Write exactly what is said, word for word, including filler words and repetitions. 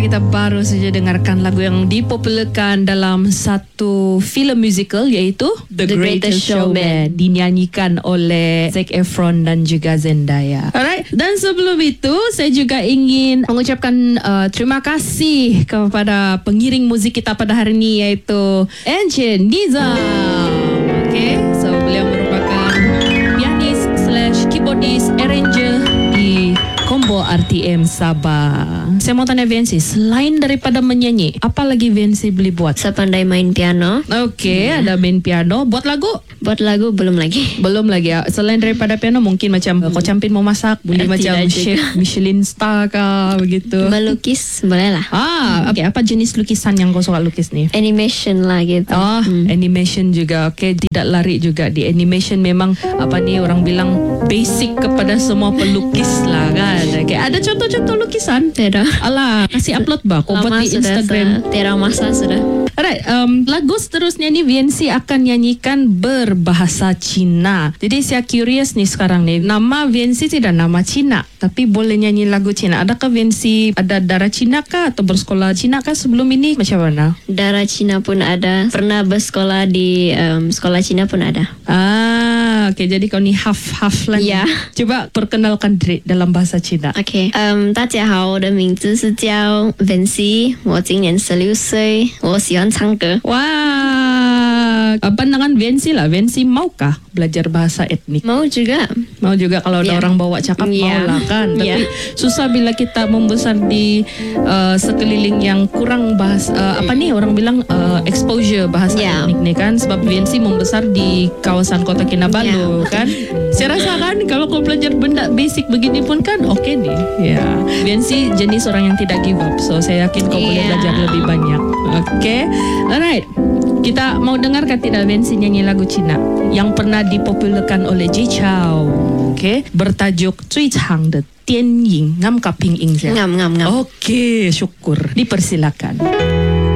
kita baru saja dengarkan lagu yang dipopularkan dalam satu filem musical iaitu The, The Greatest Showman, dinyanyikan oleh Zac Efron dan juga Zendaya. Alright, dan sebelum itu saya juga ingin mengucapkan uh, terima kasih kepada pengiring muzik kita pada hari ini iaitu Encik Nizam. Okay, so beliau merupakan pianis slash keyboardist arranger di Combo R T M Sabah. Saya mau tanya Viancy, selain daripada menyanyi, apa lagi Viancy boleh buat? Saya pandai main piano. Okey, Hmm. ada main piano. Buat lagu? Buat lagu belum lagi. Belum lagi ya. Selain daripada piano, mungkin macam hmm. kau campin mau masak, boleh Eh, macam tidak chef juga. Michelin star kah begitu. Melukis boleh lah. Ah, okey. Apa jenis lukisan yang kau suka lukis ni? Animation lah gitu. Oh, Hmm. animation juga. Okey, tidak lari juga di animation. Memang apa ni orang bilang basic kepada semua pelukis lah kan. Okay. Ada contoh-contoh lukisan? Tidak. Alah, kasih upload bah. Kau buat Lama di sudah, Instagram. saya- Tidak masa sudah. Alright, um, lagu seterusnya ni Viancy akan nyanyikan berbahasa Cina. Jadi saya curious nih sekarang nih. Nama Viancy tidak nama Cina, tapi boleh nyanyi lagu Cina. Adakah Viancy ada darah Cina kah atau bersekolah Cina kah sebelum ini? Macam mana? Darah Cina pun ada. Pernah bersekolah di um, sekolah Cina pun ada. Ah, okay. Jadi kau ni half-half lah. Ya. Coba perkenalkan diri dalam bahasa Cina. OK， 嗯，大家好，我的名字是叫 Viancy， 我今年十六岁，我喜欢唱歌。 Wah, pandangan Viancy lah. Viancy maukah belajar bahasa etnik? mau juga. Mau juga kalau ada Ya. orang bawa cakap Ya. mau lah kan. Tapi Ya. susah bila kita membesar di uh, sekeliling yang kurang bahasa uh, apa nih orang bilang uh, exposure bahasa Ya. etnik nih kan. Sebab Viancy membesar di kawasan Kota Kinabalu Ya. kan. Saya rasa kan kalau kau belajar benda basic begini pun kan oke okay nih. Ya. Viancy jenis orang yang tidak give up. So saya yakin kau boleh Ya. belajar lebih banyak. Oke. Okay? Alright. Kita mau dengarkan tidak Viancy nyanyi lagu Cina yang pernah dipopularkan oleh Jay Chou. Okey, bertajuk 最长的电影 ngam ka ping ing sia. Ngam ngam ngam. Okey, syukur. Dipersilakan.